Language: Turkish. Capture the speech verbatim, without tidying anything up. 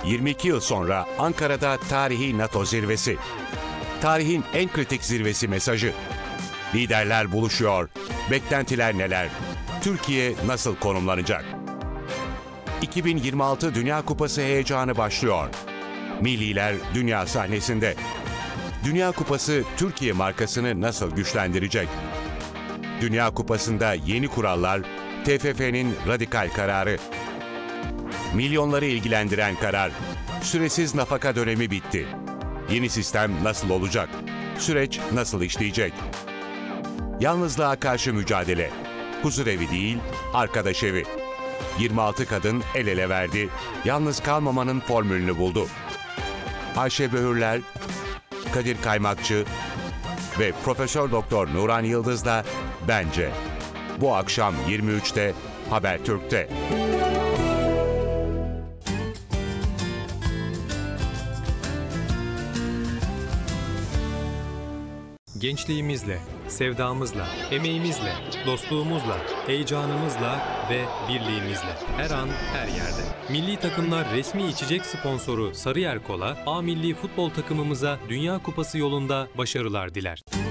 yirmi iki yıl sonra Ankara'da tarihi NATO zirvesi. Tarihin en kritik zirvesi mesajı. Liderler buluşuyor. Beklentiler neler? Türkiye nasıl konumlanacak? iki bin yirmi altı Dünya Kupası heyecanı başlıyor. Milliler dünya sahnesinde. Dünya Kupası Türkiye markasını nasıl güçlendirecek? Dünya Kupası'nda yeni kurallar, T F F'nin radikal kararı. Milyonları ilgilendiren karar. Süresiz nafaka dönemi bitti. Yeni sistem nasıl olacak? Süreç nasıl işleyecek? Yalnızlığa karşı mücadele. Huzurevi değil, arkadaş evi. yirmi altı kadın el ele verdi. Yalnız kalmamanın formülünü buldu. Ayşe Böğürler, Kadir Kaymakçı ve Profesör Doktor Nuran Yıldız'la Bence. Bu akşam yirmi üçte Habertürk'te. Gençliğimizle, sevdamızla, emeğimizle, dostluğumuzla, heyecanımızla ve birliğimizle her an her yerde. Milli takımlar resmi içecek sponsoru Sarıyer Kola, A Milli futbol takımımıza Dünya Kupası yolunda başarılar diler.